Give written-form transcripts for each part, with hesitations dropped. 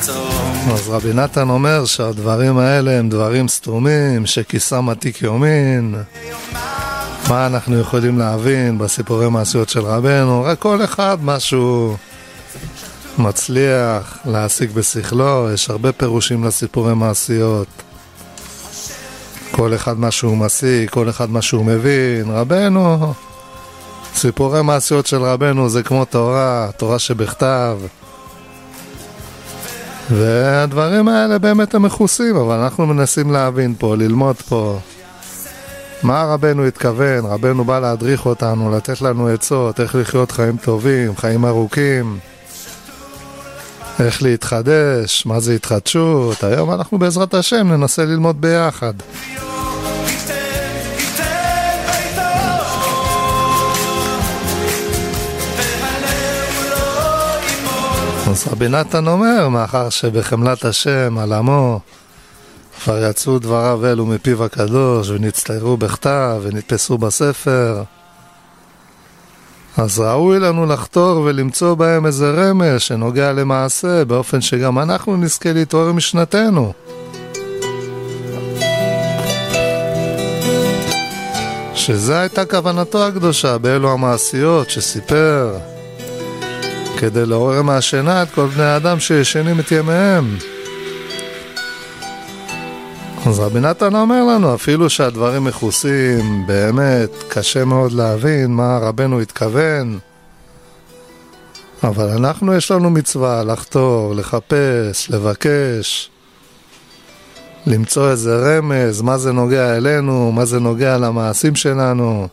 אז רבי נתן אומר שהדברים האלה הם דברים סתומים, שכיסם עתיק יומין. מה אנחנו יכולים להבין בסיפורי מעשיות של רבנו? רק כל אחד משהו מצליח להשיג בשכלו. יש הרבה פירושים לסיפורי מעשיות. כל אחד משהו משיג, כל אחד משהו מבין. רבנו, סיפורי מעשיות של רבנו זה כמו תורה, תורה שבכתב. והדברים האלה באמת הם מכוסים, אבל אנחנו מנסים להבין פה, ללמוד פה מה רבנו התכוון. רבנו בא להדריך אותנו, לתת לנו עצות, איך לחיות חיים טובים, חיים ארוכים, איך להתחדש, מה זה התחדשות. היום אנחנו בעזרת השם ננסה ללמוד ביחד. אז רבי נתן אומר, מאחר שבחמלת השם על עמו כבר יצאו דבריו אלו מפיו הקדוש ונצטיירו בכתב ונתפסו בספר, אז ראוי לנו לחתור ולמצוא בהם איזה רמז שנוגע למעשה, באופן שגם אנחנו נזכה להתעורר משנתנו. שזו הייתה כוונתו הקדושה באלו המעשיות שסיפר, כדי לעורר מהשינה את כל בני האדם שישנים את ימיהם. אז רבי נתן אומר לנו, אפילו שהדברים מכוסים, באמת קשה מאוד להבין מה רבנו התכוון, אבל אנחנו יש לנו מצווה לחתור, לחפש, לבקש, למצוא איזה רמז, מה זה נוגע אלינו, מה זה נוגע למעשים שלנו,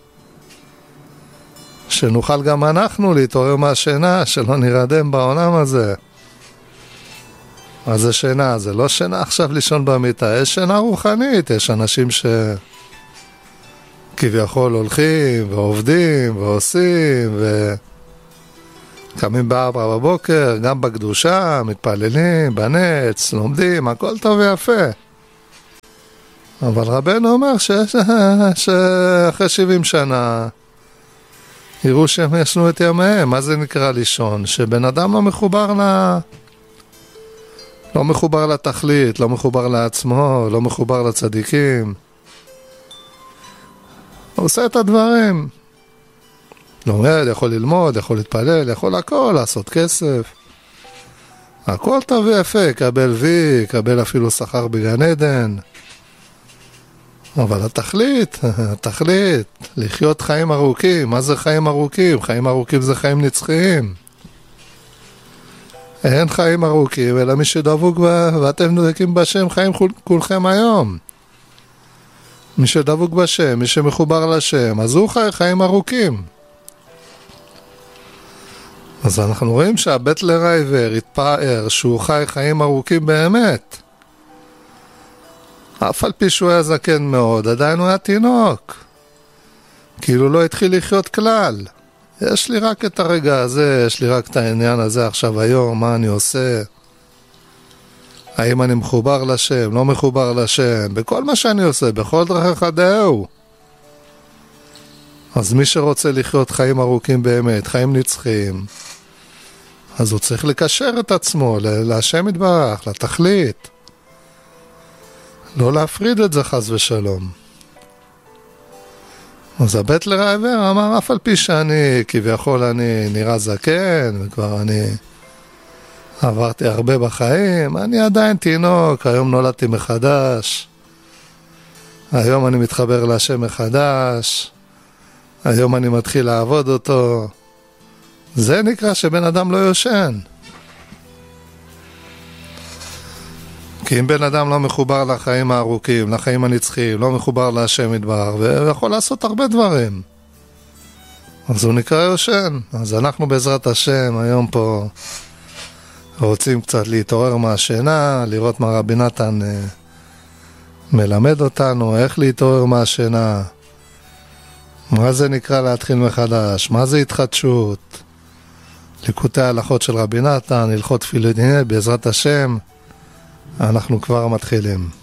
שנוכל גם אנחנו להתעורר מהשינה, שלא נרדם בעולם הזה. אז זה שינה, זה לא שינה עכשיו לישון במיטה, יש שינה רוחנית. יש אנשים שכביכול הולכים ועובדים ועושים וקמים ב4 בבוקר, גם בקדושה, מתפללים, בנץ, לומדים, הכל טוב ויפה. אבל רבנו אומר שאחרי 70 שנה יראו שהם ישנו את ימיהם. מה זה נקרא לישון? שבן אדם לא מחובר לתכלית, לא מחובר לעצמו, לא מחובר לצדיקים. הוא עושה את הדברים. לומד, יכול ללמוד, יכול להתפלל, יכול הכל, לעשות כסף. הכל טוב ויפה, יקבל וי, יקבל אפילו שכר בגן עדן. אבל התכלית, לחיות חיים ארוכים. מה זה חיים ארוכים? חיים ארוכים זה חיים נצחיים. אין חיים ארוכים, אלא מי שדבוק ואתם דבקים בשם חיים כולכם היום. מי שדבוק בשם, מי שמחובר לשם, אז הוא חי חיים ארוכים. אז אנחנו רואים שהבטלר העיוור התפאר שהוא חי חיים ארוכים באמת. אף על פי שהוא היה זקן מאוד, עדיין הוא היה תינוק. כאילו לא התחיל לחיות כלל. יש לי רק את הרגע הזה, יש לי רק את העניין הזה עכשיו היום, מה אני עושה? האם אני מחובר לשם, לא מחובר לשם? בכל מה שאני עושה, בכל דרכיך דאהו. אז מי שרוצה לחיות חיים ארוכים באמת, חיים נצחיים, אז הוא צריך לקשר את עצמו להשם יתברך, לתכלית. לא להפריד את זה חס ושלום. אז הבטלר העיוור אמר, אף על פי שאני כביכול אני נראה זקן, וכבר אני עברתי הרבה בחיים, אני עדיין תינוק, היום נולדתי מחדש, היום אני מתחבר להשם מחדש, היום אני מתחיל לעבוד אותו. זה נקרא שבן אדם לא יושן. כי אם בן אדם לא מחובר לחיים הארוכים, לחיים הנצחיים, לא מחובר להשם יתברך, ויכול לעשות הרבה דברים, אז הוא נקרא יושן. אז אנחנו בעזרת השם היום פה רוצים קצת להתעורר מהשינה, לראות מה רבי נתן מלמד אותנו, איך להתעורר מהשינה, מה זה נקרא להתחיל מחדש, מה זה התחדשות, ליקוטי ההלכות של רבי נתן, הלכות תפילין, בעזרת השם אנחנו כבר מתחילים.